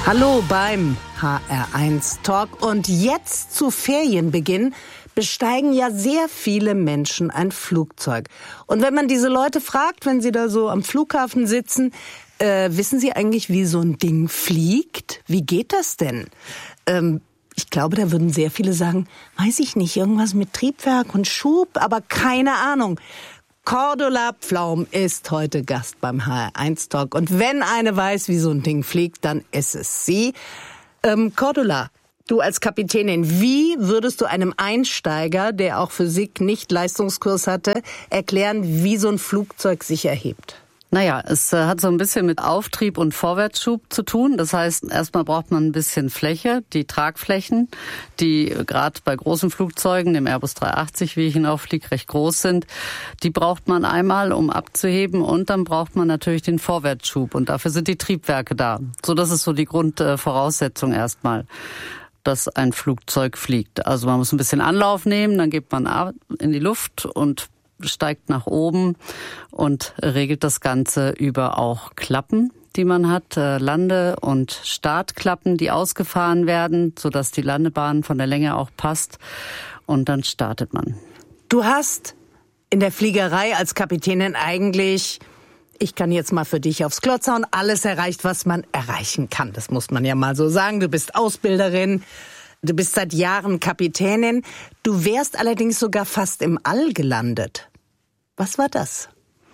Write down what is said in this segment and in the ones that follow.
Hallo beim HR1 Talk. Und jetzt zu Ferienbeginn besteigen ja sehr viele Menschen ein Flugzeug. Und wenn man diese Leute fragt, wenn sie da so am Flughafen sitzen, wissen sie eigentlich, wie so ein Ding fliegt? Wie geht das denn? Ich glaube, da würden sehr viele sagen, weiß ich nicht, irgendwas mit Triebwerk und Schub, aber keine Ahnung. Cordula Pflaum ist heute Gast beim HR1 Talk. Und wenn eine weiß, wie so ein Ding fliegt, dann ist es sie. Cordula, du als Kapitänin, wie würdest du einem Einsteiger, der auch Physik nicht Leistungskurs hatte, erklären, wie so ein Flugzeug sich erhebt? Naja, es hat so ein bisschen mit Auftrieb und Vorwärtsschub zu tun. Das heißt, erstmal braucht man ein bisschen Fläche, die Tragflächen, die gerade bei großen Flugzeugen, dem Airbus 380, wie ich ihn auch fliege, recht groß sind. Die braucht man einmal, um abzuheben, und dann braucht man natürlich den Vorwärtsschub. Und dafür sind die Triebwerke da. So, das ist so die Grundvoraussetzung erstmal, dass ein Flugzeug fliegt. Also man muss ein bisschen Anlauf nehmen, dann geht man in die Luft und steigt nach oben und regelt das Ganze über auch Klappen, die man hat, Lande- und Startklappen, die ausgefahren werden, sodass die Landebahn von der Länge auch passt, und dann startet man. Du hast in der Fliegerei als Kapitänin eigentlich, ich kann jetzt mal für dich aufs Klotz hauen, alles erreicht, was man erreichen kann. Das muss man ja mal so sagen. Du bist Ausbilderin, du bist seit Jahren Kapitänin. Du wärst allerdings sogar fast im All gelandet. Was war das?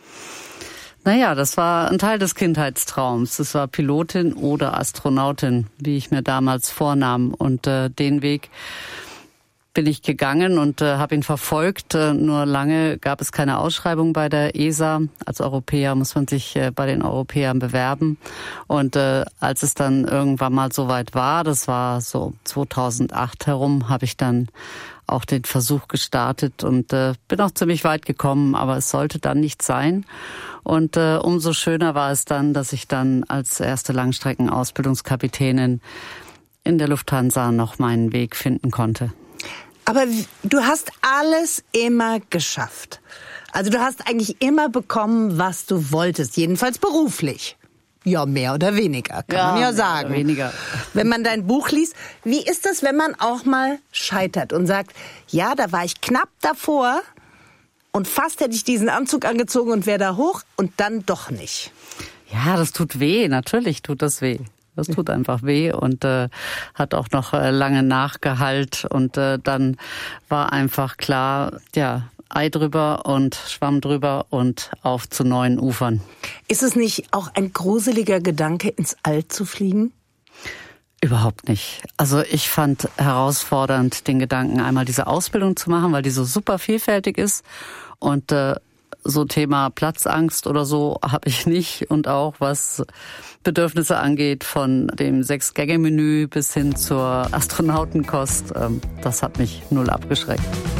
Naja, das war ein Teil des Kindheitstraums. Das war Pilotin oder Astronautin, wie ich mir damals vornahm. Und den Weg bin ich gegangen und habe ihn verfolgt. Nur lange gab es keine Ausschreibung bei der ESA. Als Europäer muss man sich bei den Europäern bewerben. Und als es dann irgendwann mal soweit war, das war so 2008 herum, habe ich dann auch den Versuch gestartet und bin auch ziemlich weit gekommen, aber es sollte dann nicht sein. Und umso schöner war es dann, dass ich dann als erste Langstrecken-Ausbildungskapitänin in der Lufthansa noch meinen Weg finden konnte. Aber du hast alles immer geschafft. Also du hast eigentlich immer bekommen, was du wolltest, jedenfalls beruflich. Ja, mehr oder weniger, kann man ja sagen. Mehr oder weniger. Wenn man dein Buch liest, wie ist das, wenn man auch mal scheitert und sagt, ja, da war ich knapp davor und fast hätte ich diesen Anzug angezogen und wäre da hoch und dann doch nicht? Ja, das tut weh, natürlich tut das weh. Das tut einfach weh und hat auch noch lange Nachgehalt, und dann war einfach klar, ja, Ei drüber und Schwamm drüber und auf zu neuen Ufern. Ist es nicht auch ein gruseliger Gedanke, ins All zu fliegen? Überhaupt nicht. Also ich fand herausfordernd den Gedanken, einmal diese Ausbildung zu machen, weil die so super vielfältig ist, und so Thema Platzangst oder so habe ich nicht, und auch was Bedürfnisse angeht, von dem 6-Gänge-Menü bis hin zur Astronautenkost, das hat mich null abgeschreckt.